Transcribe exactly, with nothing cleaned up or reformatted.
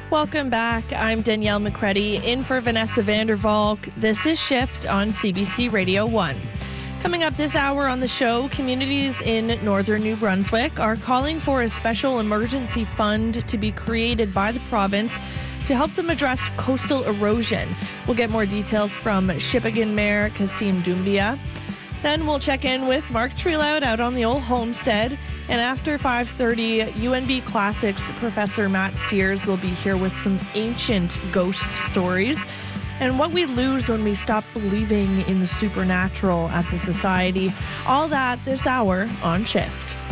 Welcome back. I'm Danielle McCready, in for Vanessa Vandervalk. This is Shift on C B C Radio one. Coming up this hour on the show, communities in northern New Brunswick are calling for a special emergency fund to be created by the province to help them address coastal erosion. We'll get more details from Shippagan Mayor Kasim Doumbia. Then we'll check in with Mark Trelout out on the old homestead. And after five thirty, U N B Classics Professor Matt Sears will be here with some ancient ghost stories and what we lose when we stop believing in the supernatural as a society. All that this hour on Shift.